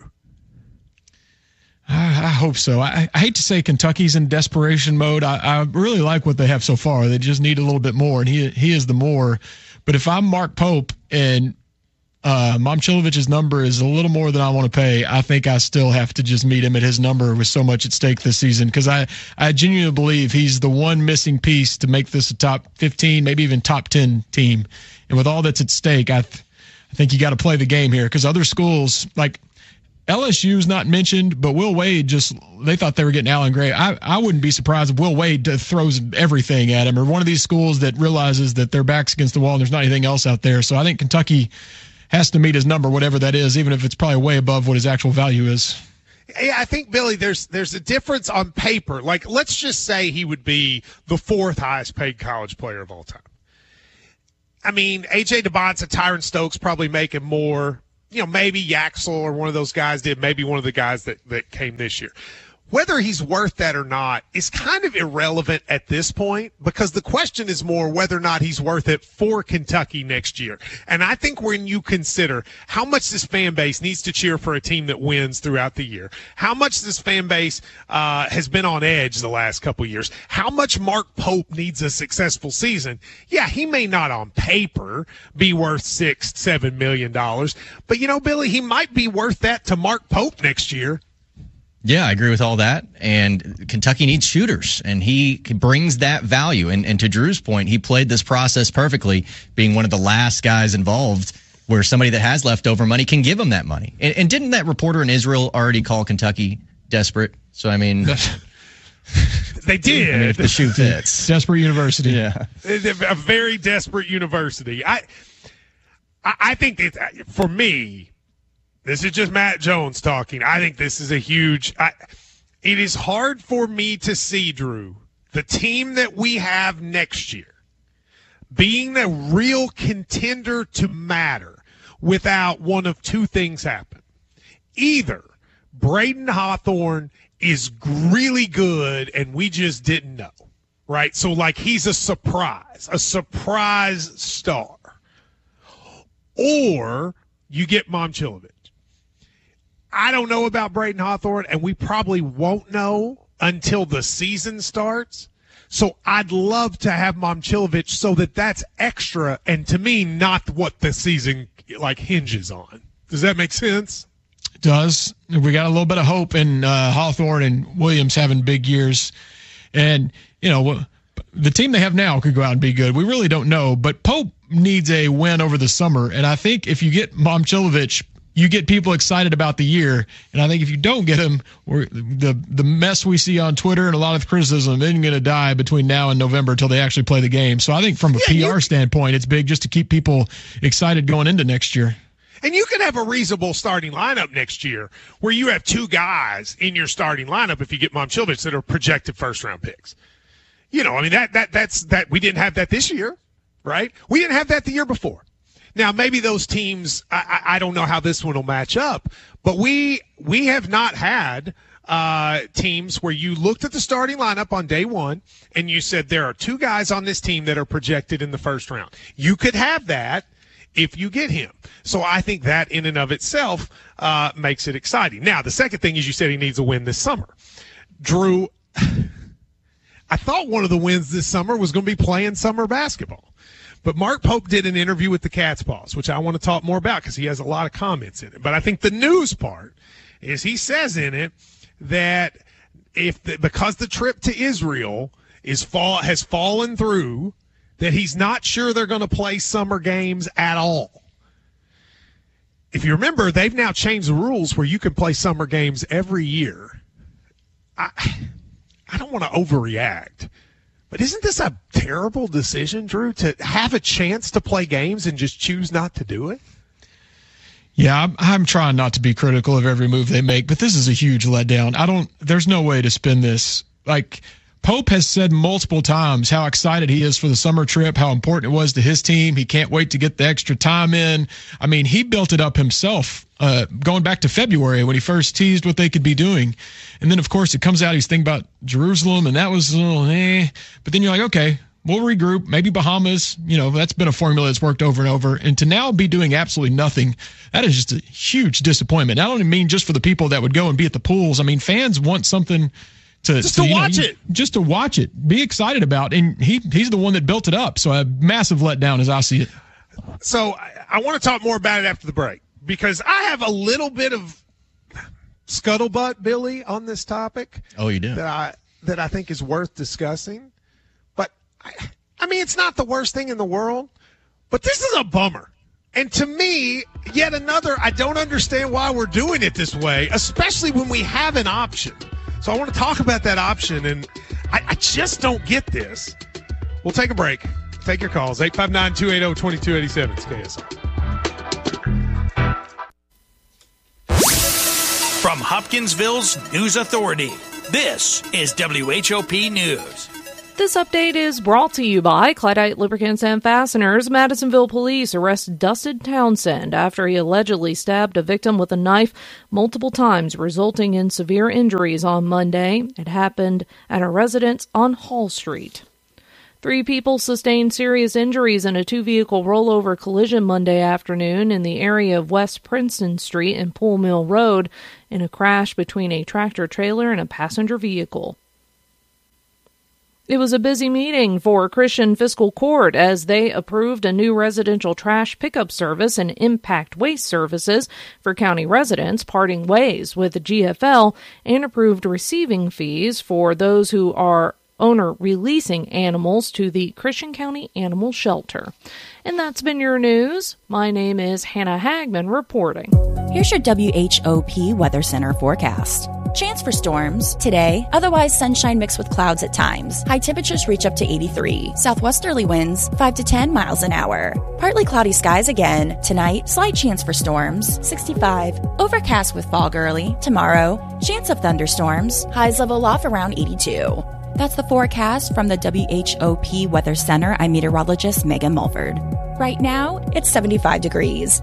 Speaker 19: I hope so. I hate to say Kentucky's in desperation mode. I really like what they have so far. They just need a little bit more, and he is the more. But if I'm Mark Pope and Momcilovic's number is a little more than I want to pay. I think I still have to just meet him at his number with so much at stake this season, because I genuinely believe he's the one missing piece to make this a top 15, maybe even top 10 team. And with all that's at stake, I think you got to play the game here, because other schools, like LSU's not mentioned, but Will Wade they thought they were getting Allen Gray. I wouldn't be surprised if Will Wade throws everything at him, or one of these schools that realizes that their back's against the wall and there's not anything else out there. So I think Kentucky has to meet his number, whatever that is, even if it's probably way above what his actual value is.
Speaker 18: Yeah, I think, Billy, there's a difference on paper. Like, let's just say he would be the 4th highest paid college player of all time. I mean, A.J. DeBonta, Tyron Stokes probably making more. Maybe Yaxel or one of those guys did, maybe one of the guys that came this year. Whether he's worth that or not is kind of irrelevant at this point, because the question is more whether or not he's worth it for Kentucky next year. And I think when you consider how much this fan base needs to cheer for a team that wins throughout the year, how much this fan base has been on edge the last couple of years, how much Mark Pope needs a successful season, yeah, he may not on paper be worth $6-7 million. But, Billy, he might be worth that to Mark Pope next year.
Speaker 20: Yeah, I agree with all that. And Kentucky needs shooters, and he brings that value. And to Drew's point, he played this process perfectly, being one of the last guys involved where somebody that has leftover money can give him that money. And didn't that reporter in Israel already call Kentucky desperate? So, I mean,
Speaker 18: they did.
Speaker 20: I mean, if the shoe fits.
Speaker 19: Desperate university.
Speaker 20: Yeah.
Speaker 18: A very desperate university. I think that, for me, this is just Matt Jones talking. I think this is a huge it is hard for me to see, Drew, the team that we have next year being a real contender to matter without one of two things happen. Either Braden Hawthorne is really good and we just didn't know, right? So, like, he's a surprise star. Or you get Momcilovic. I don't know about Braden Hawthorne, and we probably won't know until the season starts. So I'd love to have Momcilovic so that's extra, and to me, not what the season hinges on. Does that make sense?
Speaker 19: It does. We got a little bit of hope in Hawthorne and Williams having big years. And, the team they have now could go out and be good. We really don't know, but Pope needs a win over the summer. And I think if you get Momcilovic, you get people excited about the year. And I think if you don't get him, the mess we see on Twitter and a lot of criticism isn't going to die between now and November until they actually play the game. So I think from a PR standpoint, it's big just to keep people excited going into next year.
Speaker 18: And you can have a reasonable starting lineup next year where you have two guys in your starting lineup, if you get Momcilovic, that are projected first-round picks. That's we didn't have that this year, right? We didn't have that the year before. Now, maybe those teams, I don't know how this one will match up, but we have not had teams where you looked at the starting lineup on day one and you said there are two guys on this team that are projected in the first round. You could have that if you get him. So I think that in and of itself makes it exciting. Now, the second thing is you said he needs a win this summer. Drew, I thought one of the wins this summer was going to be playing summer basketball. But Mark Pope did an interview with the Cat's Paws, which I want to talk more about because he has a lot of comments in it. But I think the news part is he says in it that because the trip to Israel has fallen through, that he's not sure they're going to play summer games at all. If you remember, they've now changed the rules where you can play summer games every year. I don't want to overreact. But isn't this a terrible decision, Drew, to have a chance to play games and just choose not to do it?
Speaker 19: Yeah, I'm trying not to be critical of every move they make, but this is a huge letdown. There's no way to spin this. Like, Pope has said multiple times how excited he is for the summer trip, how important it was to his team. He can't wait to get the extra time in. I mean, he built it up himself going back to February when he first teased what they could be doing. And then, of course, it comes out he's thinking about Jerusalem, and that was a little But then you're like, okay, we'll regroup. Maybe Bahamas, that's been a formula that's worked over and over. And to now be doing absolutely nothing, that is just a huge disappointment. I don't even mean just for the people that would go and be at the pools. I mean, fans want something to
Speaker 18: watch it.
Speaker 19: Just to watch it, be excited about. And he's the one that built it up. So a massive letdown as I see it.
Speaker 18: So I want to talk more about it after the break because I have a little bit of scuttlebutt, Billy, on this topic.
Speaker 20: Oh, you do?
Speaker 18: That I think is worth discussing. But, I mean, it's not the worst thing in the world, but this is a bummer. And to me, yet another, I don't understand why we're doing it this way, especially when we have an option. So I want to talk about that option, and I just don't get this. We'll take a break. Take your calls, 859-280-2287. It's KSL.
Speaker 6: From Hopkinsville's News Authority, this is WHOP News.
Speaker 2: This update is brought to you by Clydeite Lubricants and Fasteners. Madisonville police arrest Dustin Townsend after he allegedly stabbed a victim with a knife multiple times, resulting in severe injuries on Monday. It happened at a residence on Hall Street. 3 people sustained serious injuries in a 2-vehicle rollover collision Monday afternoon in the area of West Princeton Street and Pool Mill Road in a crash between a tractor-trailer and a passenger vehicle. It was a busy meeting for Christian Fiscal Court as they approved a new residential trash pickup service and impact waste services for county residents, parting ways with the GFL, and approved receiving fees for those who are owner releasing animals to the Christian County Animal Shelter. And that's been your news. My name is Hannah Hagman reporting.
Speaker 14: Here's your WHOP Weather Center forecast. Chance for storms today, otherwise sunshine mixed with clouds at times. High temperatures reach up to 83. Southwesterly winds 5 to 10 miles an hour. Partly cloudy skies again. Tonight, slight chance for storms, 65. Overcast with fog early. Tomorrow, chance of thunderstorms. Highs level off around 82. That's the forecast from the WHOP Weather Center. I'm meteorologist Megan Mulford. Right now, it's 75 degrees.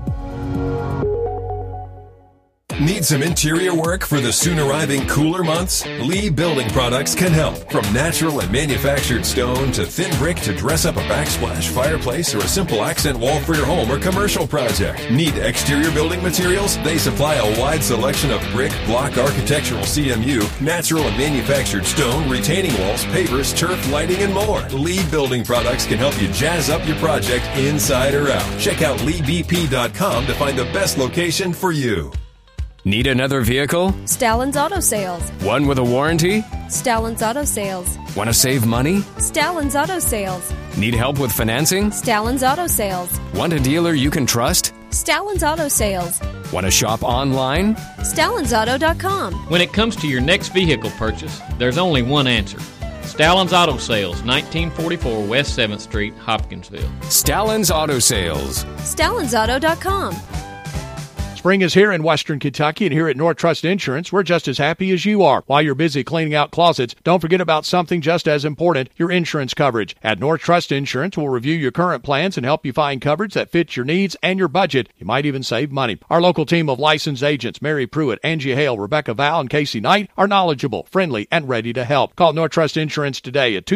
Speaker 3: Need some interior work for the soon arriving cooler months? Lee Building Products can help. From natural and manufactured stone to thin brick to dress up a backsplash fireplace or a simple accent wall for your home or commercial project. Need exterior building materials? They supply a wide selection of brick, block, architectural CMU, natural and manufactured stone, retaining walls, pavers, turf, lighting, and more. Lee Building Products can help you jazz up your project inside or out. Check out LeeBP.com to find the best location for you.
Speaker 8: Need another vehicle?
Speaker 24: Stallin's Auto Sales.
Speaker 8: One with a warranty?
Speaker 24: Stallin's Auto Sales.
Speaker 8: Want to save money?
Speaker 24: Stallin's Auto Sales.
Speaker 8: Need help with financing?
Speaker 24: Stallin's Auto Sales.
Speaker 8: Want a dealer you can trust?
Speaker 24: Stallin's Auto Sales.
Speaker 8: Want to shop online?
Speaker 24: StallinsAuto.com.
Speaker 25: When it comes to your next vehicle purchase, there's only one answer. Stallin's Auto Sales, 1944 West 7th Street, Hopkinsville.
Speaker 8: Stallin's Auto Sales.
Speaker 24: StallinsAuto.com.
Speaker 26: Spring is here in Western Kentucky, and here at North Trust Insurance, we're just as happy as you are. While you're busy cleaning out closets, don't forget about something just as important, your insurance coverage. At North Trust Insurance, we'll review your current plans and help you find coverage that fits your needs and your budget. You might even save money. Our local team of licensed agents, Mary Pruitt, Angie Hale, Rebecca Val, and Casey Knight, are knowledgeable, friendly, and ready to help. Call North Trust Insurance today at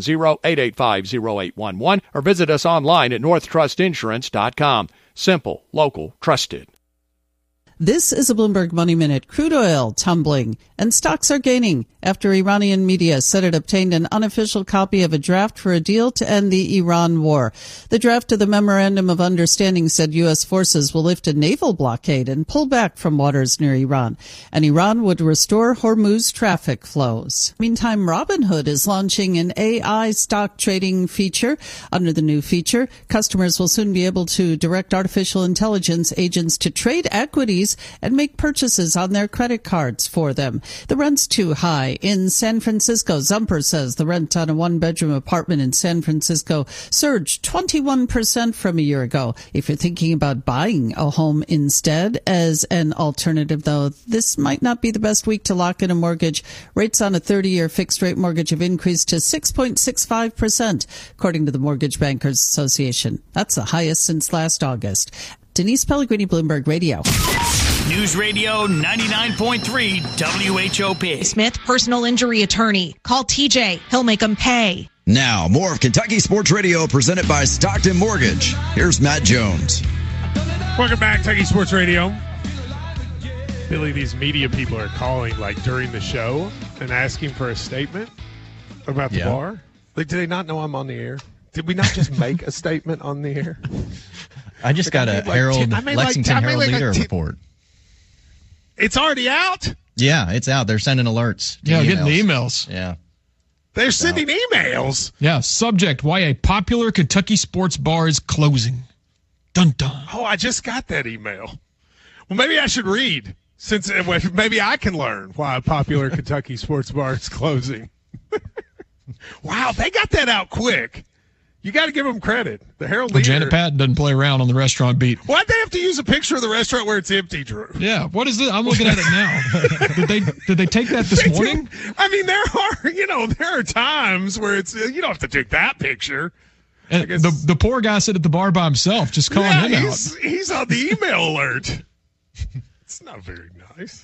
Speaker 26: 270-885-0811 or visit us online at northtrustinsurance.com. Simple, local, trusted.
Speaker 27: This is a Bloomberg Money Minute. Crude oil tumbling and stocks are gaining after Iranian media said it obtained an unofficial copy of a draft for a deal to end the Iran war. The draft of the Memorandum of Understanding said U.S. forces will lift a naval blockade and pull back from waters near Iran, and Iran would restore Hormuz traffic flows. Meantime, Robinhood is launching an AI stock trading feature. Under the new feature, customers will soon be able to direct artificial intelligence agents to trade equities and make purchases on their credit cards for them. The rent's too high. In San Francisco, Zumper says the rent on a one-bedroom apartment in San Francisco surged 21% from a year ago. If you're thinking about buying a home instead as an alternative, though, this might not be the best week to lock in a mortgage. Rates on a 30-year fixed-rate mortgage have increased to 6.65%, according to the Mortgage Bankers Association. That's the highest since last August. Denise Pellegrini, Bloomberg Radio.
Speaker 6: News Radio 99.3 WHOP.
Speaker 28: Smith, personal injury attorney. Call TJ. He'll make them pay.
Speaker 17: Now, more of Kentucky Sports Radio presented by Stockton Mortgage. Here's Matt Jones.
Speaker 18: Welcome back, Kentucky Sports Radio. Billy, these media people are calling like during the show and asking for a statement about the bar. Like, do they not know I'm on the air? Did we not just make a statement on the air?
Speaker 20: I just got a Herald Lexington Herald Leader report.
Speaker 18: It's already out?
Speaker 20: Yeah, it's out. They're sending alerts.
Speaker 19: Yeah, getting the emails.
Speaker 20: Yeah.
Speaker 18: They're sending emails?
Speaker 19: Yeah, subject, why a popular Kentucky sports bar is closing. Dun dun.
Speaker 18: Oh, I just got that email. Well, maybe I should read, since maybe I can learn why a popular Kentucky sports bar is closing. Wow, they got that out quick. You got to give them credit. The Herald Leader.
Speaker 19: Janet Patton doesn't play around on the restaurant beat.
Speaker 18: Why'd they have to use a picture of the restaurant where it's empty, Drew?
Speaker 19: Yeah, what is this? I'm looking at it now. Did they take that this morning?
Speaker 18: I mean, there are times where it's you don't have to take that picture.
Speaker 19: And the poor guy sitting at the bar by himself, just calling him out.
Speaker 18: He's on the email alert. It's not very nice.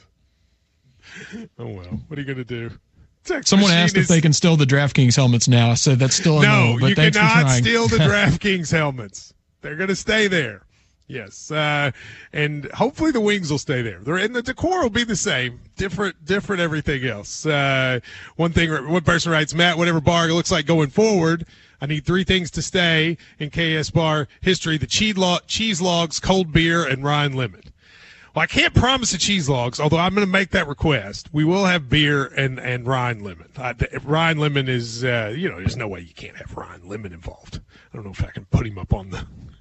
Speaker 18: Oh well, what are you gonna do?
Speaker 19: Someone asked if they can steal the DraftKings helmets now. I said that's still a no, but thanks for trying.
Speaker 18: No, you cannot steal the DraftKings helmets. They're going to stay there. Yes, and hopefully the wings will stay there. And the decor will be the same, different everything else. One person writes, Matt, whatever bar it looks like going forward, I need 3 things to stay in KS bar history: the cheese logs, cold beer, and Ryan Lemon. Well, I can't promise the cheese logs, although I'm going to make that request. We will have beer and Ryan Lemon. Ryan Lemon is, there's no way you can't have Ryan Lemon involved. I don't know if I can put him up on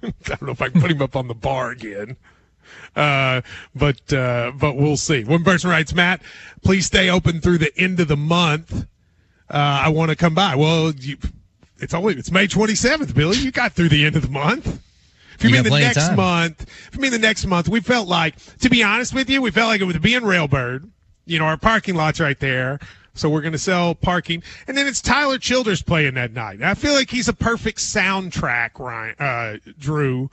Speaker 18: the bar again. But we'll see. One person writes, Matt, please stay open through the end of the month. I want to come by. Well, it's May 27th, Billy. You got through the end of the month. If you mean the next month, we felt like, to be honest with you, it would be in Railbird. Our parking lot's right there. So we're going to sell parking. And then it's Tyler Childers playing that night. And I feel like he's a perfect soundtrack, Drew,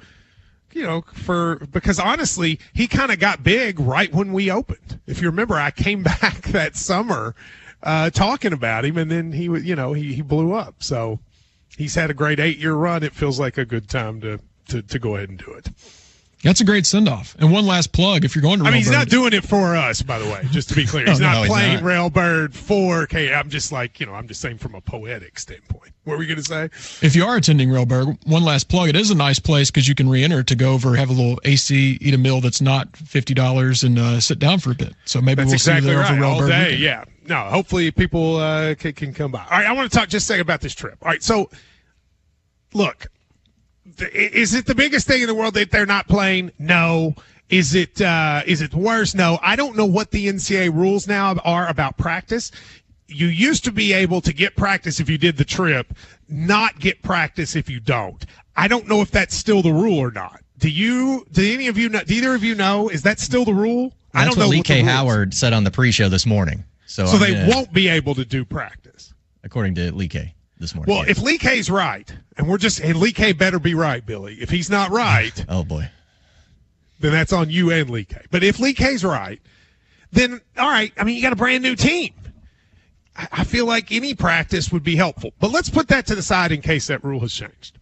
Speaker 18: because honestly, he kind of got big right when we opened. If you remember, I came back that summer talking about him, and then he blew up. So he's had a great 8-year run. It feels like a good time to go ahead and do it.
Speaker 19: That's a great send-off. And one last plug, if you're going to Railbird.
Speaker 18: He's not doing it for us, by the way, just to be clear. He's not playing Railbird for I'm just I'm just saying from a poetic standpoint. What were you going to say?
Speaker 19: If you are attending Railbird, one last plug. It is a nice place because you can re-enter to go over, have a little AC, eat a meal that's not $50, and sit down for a bit. So maybe we'll see you there over Railbird. All day, weekend.
Speaker 18: Yeah. No, hopefully people can come by. All right, I want to talk just a second about this trip. All right, so look. Is it the biggest thing in the world that they're not playing? No. Is it worse? No. I don't know what the NCAA rules now are about practice. You used to be able to get practice if you did the trip, not get practice if you don't. I don't know if that's still the rule or not. Do any of you know? Do either of you know? Is that still the rule?
Speaker 20: I don't know. Lee K. Howard said on the pre-show this morning. So
Speaker 18: they won't be able to do practice,
Speaker 20: according to Lee K. This morning.
Speaker 18: Well, if Lee K's right, and Lee K better be right, Billy. If he's not right,
Speaker 20: oh boy,
Speaker 18: then that's on you and Lee K. But if Lee K's right, then all right. I mean, you got a brand new team. I feel like any practice would be helpful. But let's put that to the side in case that rule has changed.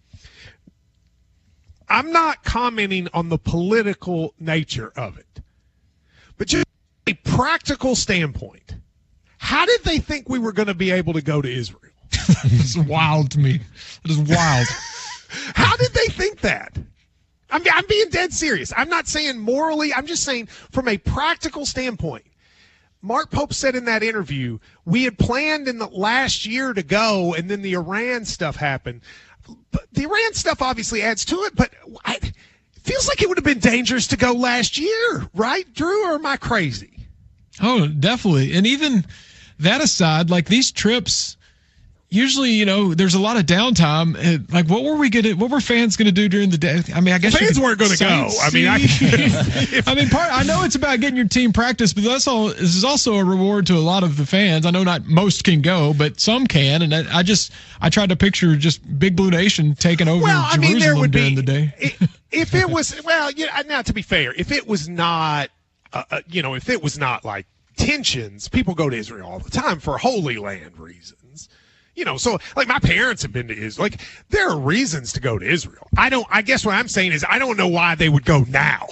Speaker 18: I'm not commenting on the political nature of it, but just a practical standpoint. How did they think we were going to be able to go to Israel?
Speaker 19: It's wild to me. It is wild.
Speaker 18: How did they think that? I'm being dead serious. I'm not saying morally. I'm just saying from a practical standpoint. Mark Pope said in that interview, we had planned in the last year to go, and then the Iran stuff happened. But the Iran stuff obviously adds to it, but it feels like it would have been dangerous to go last year, right, Drew, or am I crazy?
Speaker 19: Oh, definitely. And even that aside, like these trips, usually, there's a lot of downtime. Like, what were fans going to do during the day? I mean, I guess
Speaker 18: fans weren't going to go. I mean,
Speaker 19: I know it's about getting your team practice, but this is also a reward to a lot of the fans. I know not most can go, but some can. And I tried to picture just Big Blue Nation taking over Jerusalem during the day.
Speaker 18: If it was, now to be fair, if it was not, if it was not like tensions, people go to Israel all the time for Holy Land reasons. So like my parents have been to Israel. Like there are reasons to go to Israel. I guess what I'm saying is I don't know why they would go now.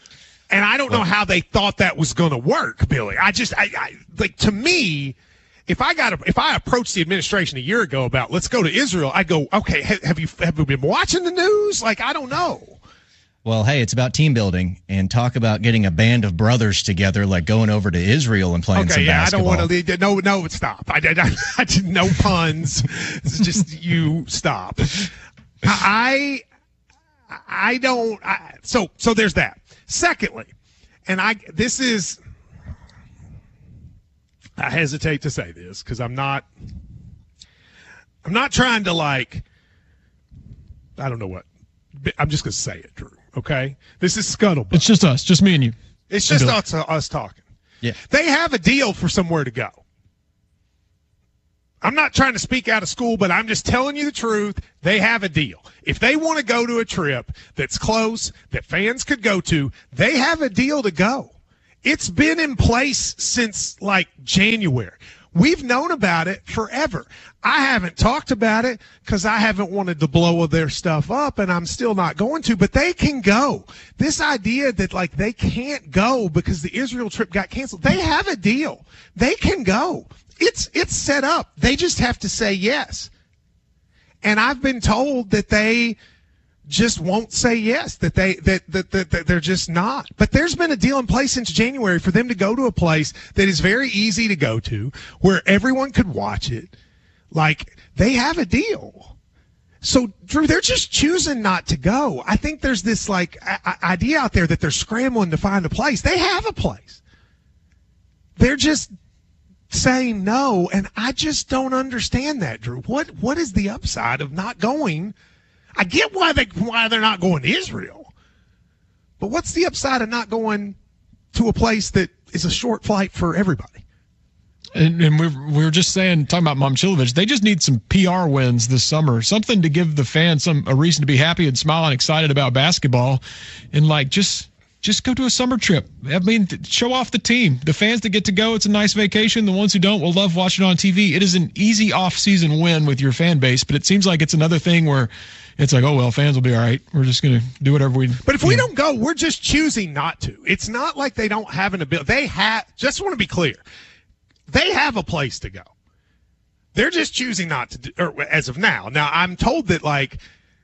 Speaker 18: And I don't know how they thought that was going to work, Billy. To me, if I approached the administration a year ago about let's go to Israel, I go, okay, have you been watching the news? Like, I don't know.
Speaker 20: Well, hey, it's about team building, and talk about getting a band of brothers together, like going over to Israel and playing some basketball.
Speaker 18: I don't want to lead. No, stop. I did no puns. It's just you stop. So there's that. Secondly, and I hesitate to say this because I'm not trying to like, I don't know what. I'm just going to say it, Drew. Okay? This is scuttlebutt.
Speaker 19: It's just us, just me and you.
Speaker 18: It's just us talking.
Speaker 20: Yeah.
Speaker 18: They have a deal for somewhere to go. I'm not trying to speak out of school, but I'm just telling you the truth. They have a deal. If they want to go to a trip that's close, that fans could go to, they have a deal to go. It's been in place since like January. We've known about it forever. I haven't talked about it because I haven't wanted to blow their stuff up, and I'm still not going to, but they can go. This idea that like they can't go because the Israel trip got canceled, they have a deal. They can go. It's set up. They just have to say yes. And I've been told that they just won't say yes, that they're just not. But there's been a deal in place since January for them to go to a place that is very easy to go to, where everyone could watch it. Like, they have a deal. So, Drew, they're just choosing not to go. I think there's this, like, idea out there that they're scrambling to find a place. They have a place. They're just saying no, and I just don't understand that, Drew. What is the upside of not going? I get why they're not going to Israel, but what's the upside of not going to a place that is a short flight for everybody?
Speaker 19: And we were just talking about Momcilovic. They just need some PR wins this summer, something to give the fans a reason to be happy and smile and excited about basketball, and like just go to a summer trip. I mean, show off the team. The fans that get to go, it's a nice vacation. The ones who don't will love watching it on TV. It is an easy off-season win with your fan base, but it seems like it's another thing where it's like, oh, well, fans will be all right. We're just going to do whatever we
Speaker 18: But if we don't go, we're just choosing not to. It's not like they don't have an ability. They have, just want to be clear, they have a place to go. They're just choosing not to, or as of now. Now, I'm told that, like,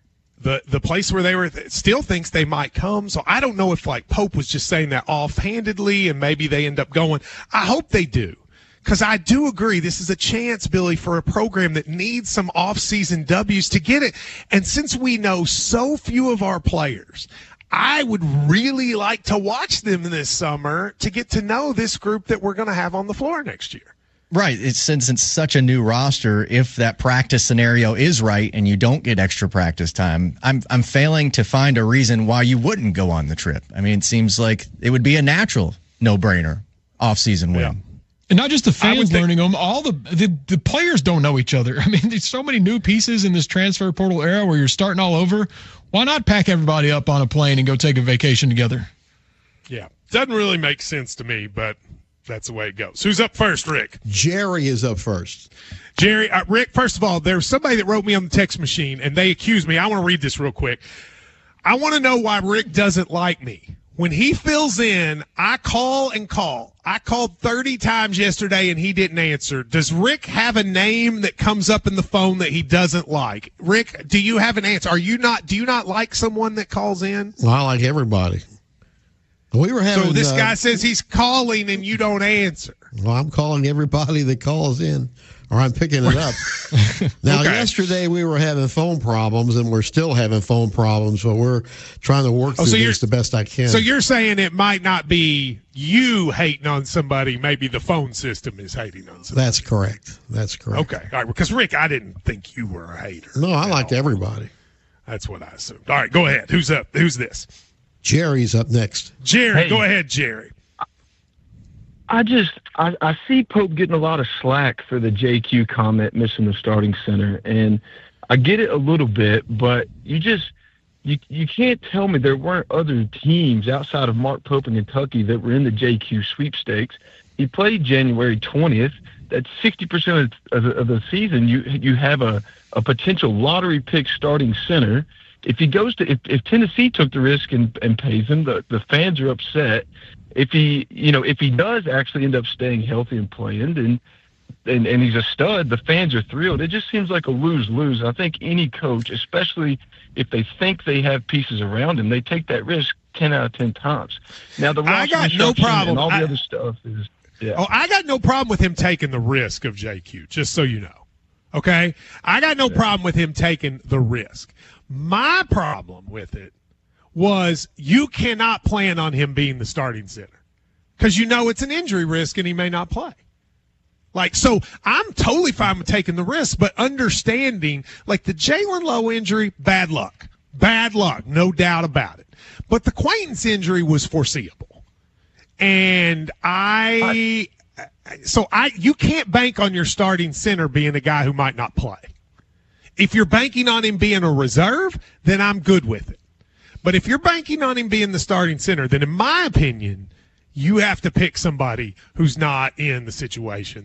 Speaker 18: the place where they were still thinks they might come. So I don't know if like Pope was just saying that offhandedly and maybe they end up going. I hope they do, because I do agree this is a chance, Billy, for a program that needs some off-season W's to get it. And since we know so few of our players, I would really like to watch them this summer to get to know this group that we're going to have on the floor next year.
Speaker 20: Right. Since it's such a new roster, if that practice scenario is right and you don't get extra practice time, I'm failing to find a reason why you wouldn't go on the trip. I mean, it seems like it would be a natural no-brainer off-season win.
Speaker 19: Yeah. And not just the fans learning them, all the players don't know each other. I mean, there's so many new pieces in this transfer portal era where you're starting all over. Why not pack everybody up on a plane and go take a vacation together?
Speaker 18: Yeah. Doesn't really make sense to me, but that's the way it goes. Who's up first, Rick?
Speaker 7: Jerry is up first.
Speaker 18: Jerry, Rick, first of all, there was somebody that wrote me on the text machine, and they accused me. I want to read this real quick. I want to know why Rick doesn't like me. When he fills in, I call and call. I called 30 times yesterday, and he didn't answer. Does Rick have a name that comes up in the phone that he doesn't like? Rick, do you have an answer? Do you not like someone that calls in?
Speaker 7: Well, I like everybody. We were having.
Speaker 18: So this guy says he's calling and you don't answer.
Speaker 7: Well, I'm calling everybody that calls in, or I'm picking it up. Now, yesterday we were having phone problems, and we're still having phone problems, so we're trying to work through this the best I can.
Speaker 18: So you're saying it might not be you hating on somebody, maybe the phone system is hating on somebody.
Speaker 7: That's correct.
Speaker 18: Okay, all right, because Rick, I didn't think you were a hater.
Speaker 7: No, I liked everybody.
Speaker 18: That's what I assumed. All right, go ahead. Who's up? Who's this?
Speaker 7: Jerry's up next.
Speaker 18: Jerry, go ahead, Jerry.
Speaker 9: I see Pope getting a lot of slack for the JQ comment missing the starting center, and I get it a little bit, but you can't tell me there weren't other teams outside of Mark Pope in Kentucky that were in the JQ sweepstakes. He played January 20th. That's 60% of the season. You have a potential lottery pick starting center. If he goes to if Tennessee took the risk and pays him, the fans are upset. If he does actually end up staying healthy and playing, then and he's a stud. The fans are thrilled. It just seems like a lose-lose. I think any coach, especially if they think they have pieces around him, they take that risk 10 out of 10 times. Now,
Speaker 18: I got no problem.
Speaker 9: And all the other stuff is, yeah.
Speaker 18: Oh, I got no problem with him taking the risk of JQ, just so you know. Okay? I got no problem with him taking the risk. My problem with it was you cannot plan on him being the starting center because you know it's an injury risk and he may not play. Like, so I'm totally fine with taking the risk, but understanding, like the Jalen Lowe injury, bad luck. Bad luck, no doubt about it. But the Quaintance injury was foreseeable. And you can't bank on your starting center being a guy who might not play. If you're banking on him being a reserve, then I'm good with it. But if you're banking on him being the starting center, then in my opinion, you have to pick somebody who's not in the situation